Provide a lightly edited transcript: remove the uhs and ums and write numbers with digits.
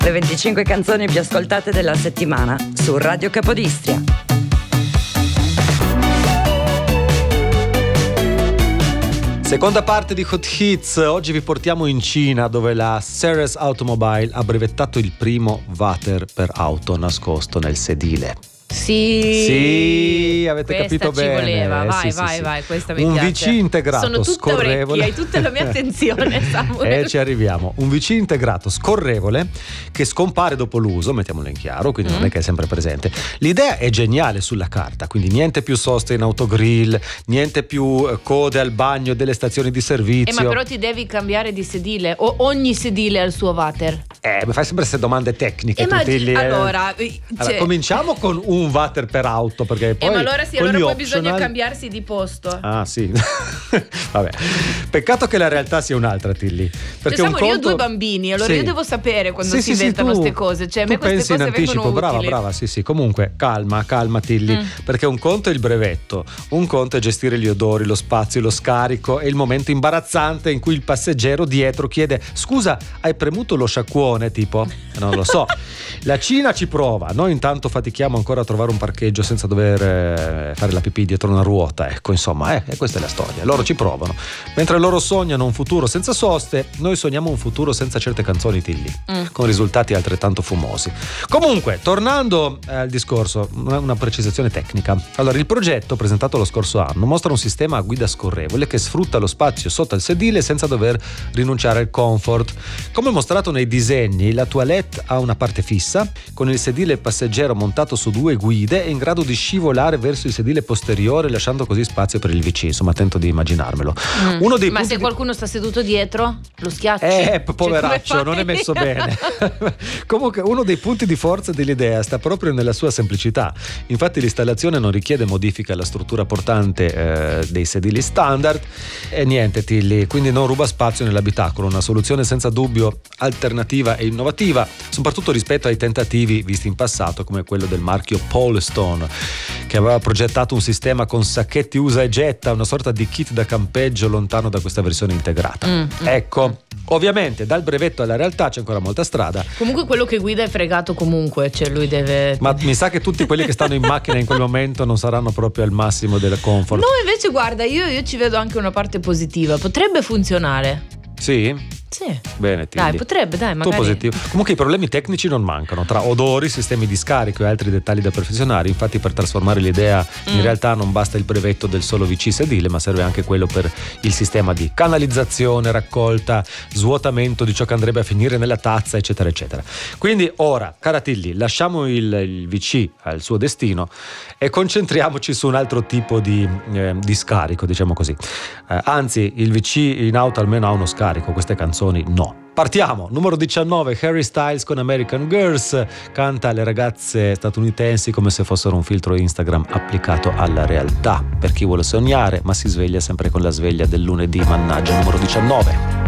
Le 25 canzoni più ascoltate della settimana su Radio Capodistria. Seconda parte di Hot Hits. Oggi vi portiamo in Cina, dove la Ceres Automobile ha brevettato il primo water per auto nascosto nel sedile. Sì, avete questa capito ci bene. Voleva. Vai, Sì. vai, questa mi un piace. VC integrato Sono tutta scorrevole. orecchie, hai tutta la mia attenzione, Samuel. Ci arriviamo. Un VC integrato scorrevole che scompare dopo l'uso, mettiamolo in chiaro, quindi non è che è sempre presente. L'idea è geniale sulla carta, quindi niente più soste in autogrill, niente più code al bagno delle stazioni di servizio. Ma però ti devi cambiare di sedile, o ogni sedile ha il suo water? Mi fai sempre queste domande tecniche. Allora, cominciamo con un water per auto, perché poi ma allora sì, allora poi bisogna cambiarsi di posto. Ah sì. Vabbè, peccato che la realtà sia un'altra, Tilly, perché io ho 2 bambini, allora io devo sapere quando si inventano queste cose, cioè a me queste cose vengono utili. Brava, sì. Comunque calma Tilly, perché un conto è il brevetto, un conto è gestire gli odori, lo spazio, lo scarico e il momento imbarazzante in cui il passeggero dietro chiede: scusa, hai premuto lo sciacquone? Tipo, non lo so. La Cina ci prova, noi intanto fatichiamo ancora a trovare un parcheggio senza dover fare la pipì dietro una ruota, ecco, insomma, questa è la storia. Loro ci provano, mentre loro sognano un futuro senza soste, noi sogniamo un futuro senza certe canzoni, Tilly, con risultati altrettanto fumosi. Comunque, tornando al discorso, una precisazione tecnica. Allora, il progetto presentato lo scorso anno mostra un sistema a guida scorrevole che sfrutta lo spazio sotto il sedile senza dover rinunciare al comfort. Come mostrato nei disegni, la toilette ha una parte fissa, con il sedile passeggero montato su 2 guide, è in grado di scivolare verso il sedile posteriore, lasciando così spazio per il VC. Insomma, tento di immaginarmelo. Ma se qualcuno sta seduto dietro, lo schiacci? Poveraccio, non è messo bene. Comunque, uno dei punti di forza dell'idea sta proprio nella sua semplicità. Infatti l'installazione non richiede modifiche alla struttura portante dei sedili standard e niente, Tilly, quindi non ruba spazio nell'abitacolo. Una soluzione senza dubbio alternativa e innovativa, soprattutto rispetto ai tentativi visti in passato, come quello del marchio Polestone, che aveva progettato un sistema con sacchetti usa e getta, una sorta di kit da campeggio lontano da questa versione integrata. Ecco, ovviamente dal brevetto alla realtà c'è ancora molta strada. Comunque quello che guida è fregato comunque, cioè lui deve... Ma mi sa che tutti quelli che stanno in macchina in quel momento non saranno proprio al massimo del comfort. No, invece guarda, io ci vedo anche una parte positiva, potrebbe funzionare. Sì? Sì. Bene, Tilly. Dai, potrebbe, magari. Tu positivo. Comunque i problemi tecnici non mancano, tra odori, sistemi di scarico e altri dettagli da perfezionare. Infatti, per trasformare l'idea in realtà non basta il brevetto del solo VC sedile, ma serve anche quello per il sistema di canalizzazione, raccolta, svuotamento di ciò che andrebbe a finire nella tazza, eccetera eccetera. Quindi ora, cara Tilly, lasciamo il VC al suo destino e concentriamoci su un altro tipo di scarico, diciamo così. Anzi, il VC in auto almeno ha uno scarico, queste canzoni no. Partiamo, numero 19, Harry Styles con American Girls, canta alle ragazze statunitensi come se fossero un filtro Instagram applicato alla realtà, per chi vuole sognare ma si sveglia sempre con la sveglia del lunedì, mannaggia. Numero 19.